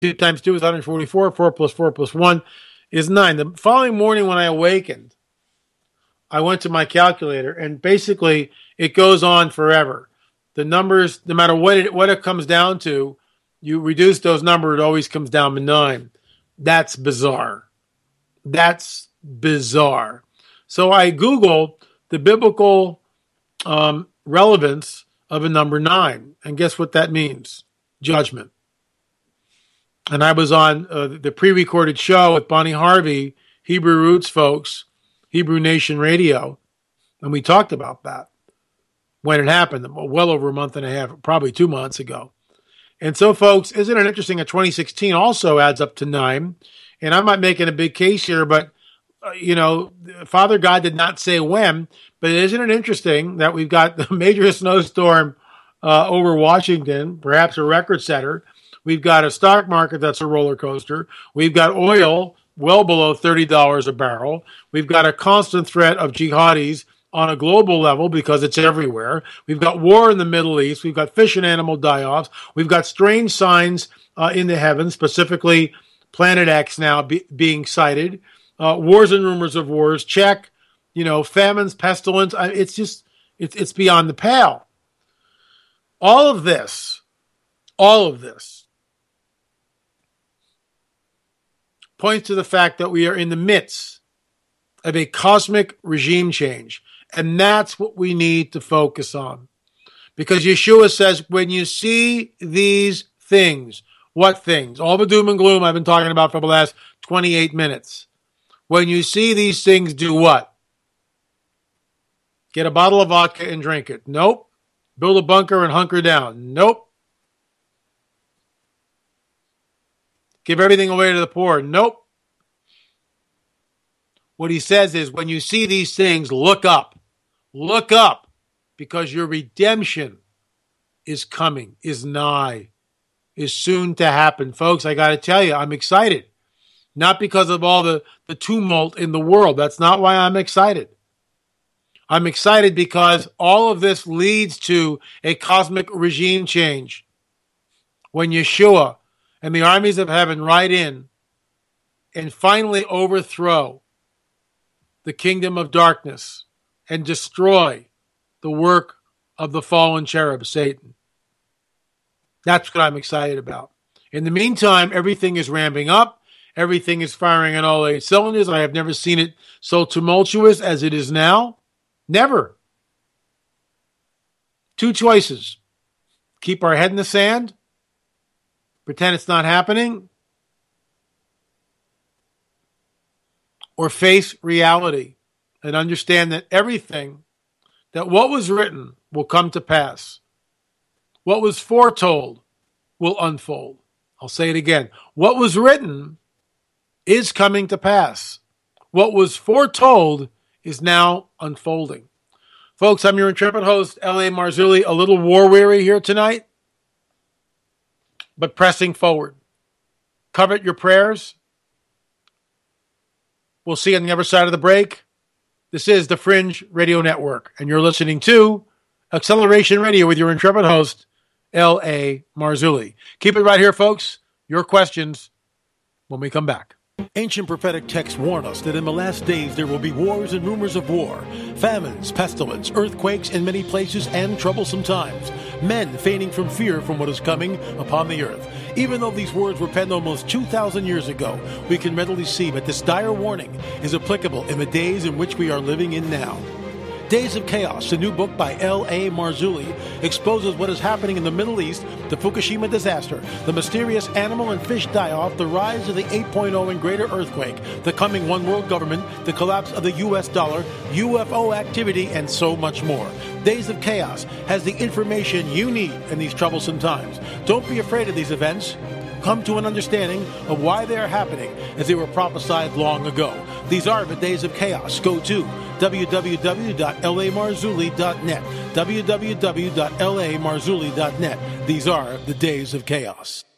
2 times 2 is 144. 4 plus 4 plus 1 is 9. The following morning when I awakened, I went to my calculator, and basically it goes on forever. The numbers, no matter what it comes down to, you reduce those numbers, it always comes down to 9. That's bizarre. That's bizarre. So I Googled the biblical relevance of a number 9. And guess what that means? Judgment. And I was on the pre-recorded show with Bonnie Harvey, Hebrew Roots folks, Hebrew Nation Radio, and we talked about that when it happened, well over a month and a half, probably 2 months ago. And so, folks, isn't it interesting that 2016 also adds up to 9? And I'm not making a big case here, but, Father God did not say when, but isn't it interesting that we've got the major snowstorm over Washington, perhaps a record setter. We've got a stock market that's a roller coaster. We've got oil well below $30 a barrel. We've got a constant threat of jihadis on a global level because it's everywhere. We've got war in the Middle East. We've got fish and animal die-offs. We've got strange signs in the heavens, specifically Planet X now being sighted. Wars and rumors of wars. Check. Famines, pestilence. It's beyond the pale. All of this points to the fact that we are in the midst of a cosmic regime change. And that's what we need to focus on. Because Yeshua says, when you see these things, what things? All the doom and gloom I've been talking about for the last 28 minutes. When you see these things, do what? Get a bottle of vodka and drink it. Nope. Build a bunker and hunker down. Nope. Give everything away to the poor. Nope. What he says is, when you see these things, look up. Look up, because your redemption is coming, is nigh, is soon to happen. Folks, I got to tell you, I'm excited. Not because of all the tumult in the world. That's not why I'm excited. I'm excited because all of this leads to a cosmic regime change. When Yeshua and the armies of heaven ride in and finally overthrow the kingdom of darkness and destroy the work of the fallen cherub, Satan. That's what I'm excited about. In the meantime, everything is ramping up. Everything is firing on all 8 cylinders. I have never seen it so tumultuous as it is now. Never. 2 choices. Keep our head in the sand, pretend it's not happening, or face reality and understand that that what was written will come to pass. What was foretold will unfold. I'll say it again. What was written is coming to pass. What was foretold is now unfolding. Folks, I'm your intrepid host, L.A. Marzulli, a little war-weary here tonight, but pressing forward. Covet your prayers. We'll see you on the other side of the break. This is the Fringe Radio Network, and you're listening to Acceleration Radio with your intrepid host, L.A. Marzulli. Keep it right here, folks. Your questions when we come back. Ancient prophetic texts warn us that in the last days there will be wars and rumors of war, famines, pestilence, earthquakes in many places, and troublesome times. Men fainting from fear from what is coming upon the earth. Even though these words were penned almost 2,000 years ago, we can readily see that this dire warning is applicable in the days in which we are living in now. Days of Chaos, the new book by L.A. Marzulli, exposes what is happening in the Middle East, the Fukushima disaster, the mysterious animal and fish die-off, the rise of the 8.0 and greater earthquake, the coming one world government, the collapse of the U.S. dollar, UFO activity, and so much more. Days of Chaos has the information you need in these troublesome times. Don't be afraid of these events. Come to an understanding of why they are happening as they were prophesied long ago. These are the Days of Chaos. Go to www.lamarzulli.net. www.lamarzulli.net. These are the Days of Chaos.